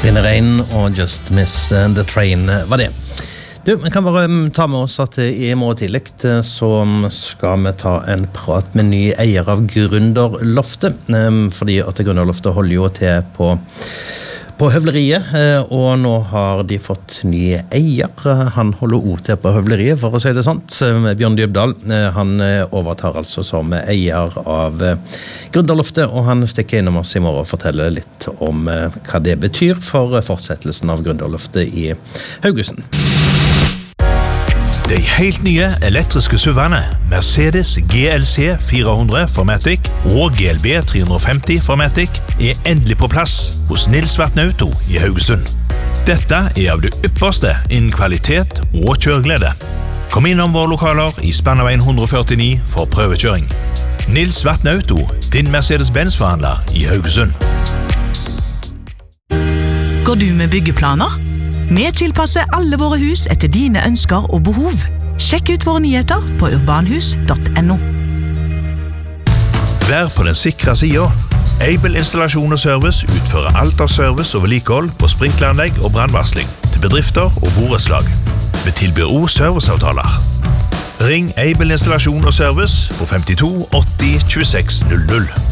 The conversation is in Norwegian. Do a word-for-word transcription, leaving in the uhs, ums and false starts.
In the Rain og Just Miss the Train var det. Du, vi kan bare ta med oss at i morgen tidlig så skal vi ta en prat med ny eier av Gründerloftet, fordi at Gründerloftet holder jo til på på Høvleriet, og nå har de fått ny eier. Han holder også til på Høvleriet, for å si det sånt. Bjørn Dybdahl, han overtar altså som eier av Gründerloftet, og han stikker innom oss i morgen og forteller litt om hva det betyr for fortsettelsen av Gründerloftet i Haugesund. De helt nye elektriske SUV-ene Mercedes G L C fire hundre Formatic og G L B tre femti Formatic er endelig på plass hos Nils Vatne Auto i Haugesund. Dette er av det ypperste innen kvalitet og kjøreglede. Kom innom våre lokaler i Spannaveien ett hundre førtini for prøvekjøring. Nils Vatne Auto, din Mercedes-Benz-forhandler i Haugesund. Går du med byggeplaner? Vi tilpasser alle våre hus etter dine ønsker og behov. Sjekk ut våre nyheter på urbanhus punktum no. Vær på den sikre siden. Able Installasjon og Service utfører alt av service og vedlikehold på sprinkleranlegg og brannvarsling til bedrifter og borettslag. Vi tilbyr også serviceavtaler. Ring Able Installasjon og Service på femtito åtti tjueseks null null.